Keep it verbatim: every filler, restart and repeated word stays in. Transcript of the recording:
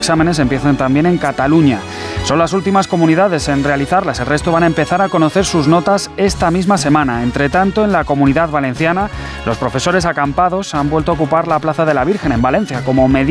exámenes empiezan también en Cataluña. Son las últimas comunidades en realizarlas. El resto van a empezar a conocer sus notas esta misma semana. Entre tanto, en la Comunidad Valenciana, los profesores acampados han vuelto a ocupar la Plaza de la Virgen en Valencia como medida